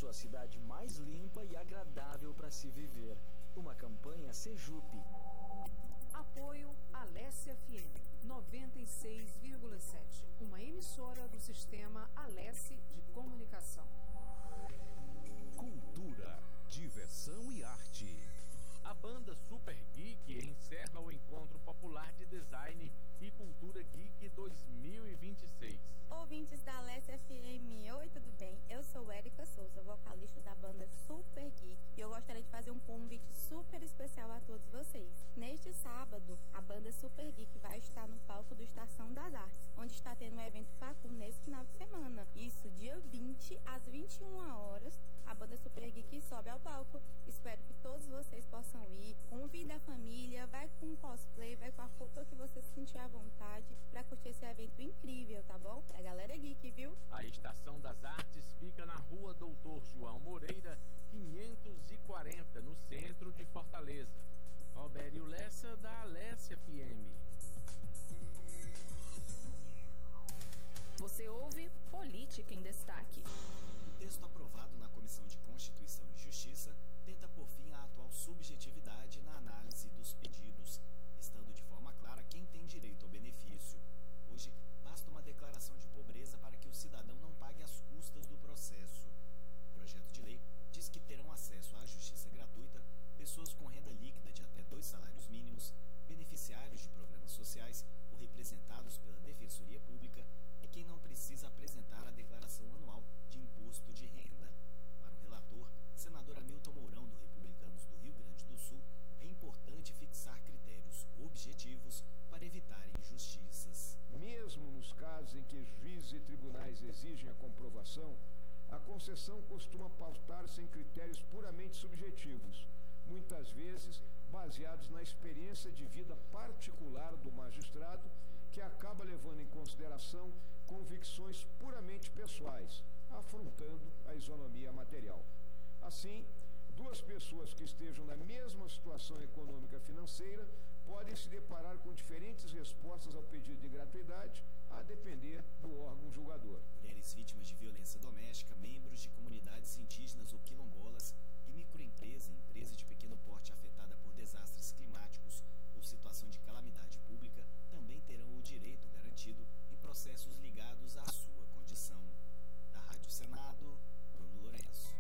sua cidade mais limpa e agradável para se viver. Uma campanha Sejup. Apoio Alessia FM 96,7, uma emissora do sistema Alessi de comunicação. Cultura, diversão e arte. A banda Super Geek encerra o Encontro Popular de Design e Cultura Geek 2026. Ouvintes da Alessia FM, oi, tudo bem? Eu sou Érica Souza, vocalista da banda Super Geek, e eu gostaria de fazer um convite super especial a todos vocês. Neste sábado, a banda Super Geek vai estar no palco do Estação das Artes, onde está tendo um evento Facu nesse final de semana. Isso, dia 20, às 21 horas, a banda Super Geek sobe ao palco. Espero que todos vocês possam ir. Convida a família, vai com cosplay, vai com a roupa que você se sentir à vontade para curtir esse evento incrível, tá bom? A galera é geek, viu? A Estação das Artes fica na rua Doutor João Moreira, 540, no centro de Fortaleza. Robério Lessa, da Alessia FM. Você ouve Política em Destaque. O texto aprovado na Comissão de Constituição e Justiça tenta pôr fim à atual subjetividade na análise dos pedidos, estando de forma clara quem tem direito ao benefício. Hoje, basta uma declaração de pobreza para que o cidadão não pague as custas do processo. O projeto de lei diz que terão acesso à justiça gratuita pessoas com renda líquida de até 2 salários mínimos, beneficiários de programas sociais ou representados pela Defensoria Pública e quem não precisa apresentar a declaração anual de imposto de renda. Para o relator, senador Hamilton Mourão, do Republicanos do Rio Grande do Sul, é importante fixar critérios objetivos para evitar injustiças. Mesmo nos casos em que juízes e tribunais exigem a comprovação, a concessão costuma pautar-se em critérios puramente subjetivos, muitas vezes baseados na experiência de vida particular do magistrado, que acaba levando em consideração convicções puramente pessoais, afrontando a isonomia material. Assim, duas pessoas que estejam na mesma situação econômica financeira podem se deparar com diferentes respostas ao pedido de gratuidade, a depender do órgão julgador. Mulheres vítimas de violência doméstica, membros de comunidades indígenas ou quilombolas e microempresa e empresa de pequeno porte afetada por desastres climáticos ou situação de calamidade pública também terão o direito garantido em processos ligados à sua condição. Da Rádio Senado, Bruno Lourenço.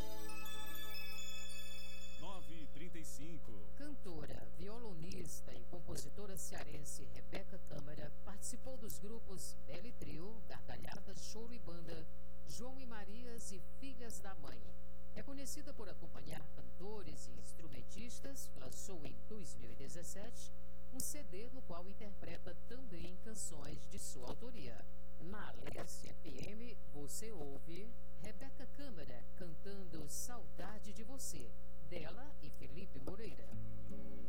9h35. Cantora, violonista e compositora cearense Rebeca Câmara participou dos grupos Belle Trio, Gargalhada, Choro e Banda, João e Marias e Filhas da Mãe. Reconhecida por acompanhar cantores e instrumentistas, lançou em 2017 um CD no qual interpreta também canções de sua autoria. Na Alessia FM, você ouve Rebeca Câmara cantando Saudade de Você, dela e Felipe Moreira.